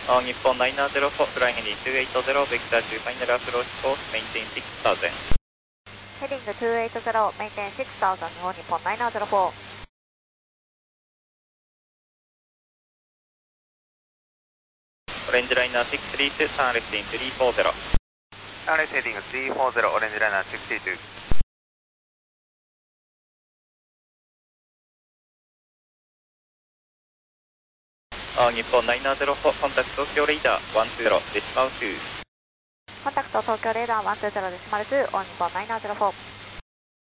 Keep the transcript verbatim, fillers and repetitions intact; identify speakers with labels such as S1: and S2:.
S1: Uh, Nippon nine zero four, flying heading two eight zero, vector to final approach course, maintain six thousand.
S2: Heading two eight zero, maintain six thousand, 日本日本ナインゼロフォー。
S1: Orange liner six three two, turn left in three four zero.
S3: Turn left heading three four zero, orange liner six three two.
S1: Uh, Nippon nine zero four, contact Tokyo radar one two zero, decimal two.
S2: コンタクト東京レーダーいちにゼロデシマルツ、オン日本ナインゼロフォー。